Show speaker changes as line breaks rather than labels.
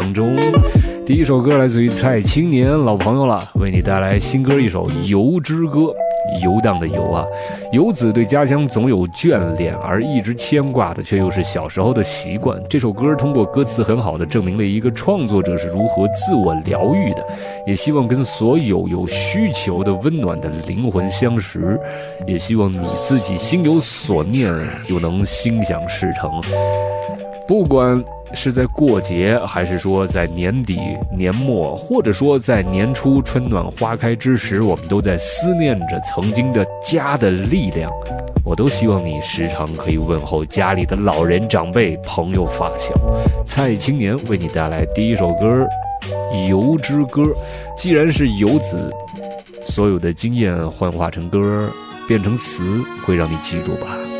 当中。第一首歌来自于蔡青年，老朋友了，为你带来新歌一首《游之歌》。游荡的游啊，游子对家乡总有眷恋，而一直牵挂的却又是小时候的习惯。这首歌通过歌词很好的证明了一个创作者是如何自我疗愈的，也希望跟所有有需求的温暖的灵魂相识，也希望你自己心有所念，又能心想事成。不管是在过节，还是说在年底年末，或者说在年初春暖花开之时，我们都在思念着曾经的家的力量。我都希望你时常可以问候家里的老人长辈、朋友发小。蔡青年为你带来第一首歌《游之歌》。既然是游子，所有的经验幻化成歌，变成词，会让你记住吧。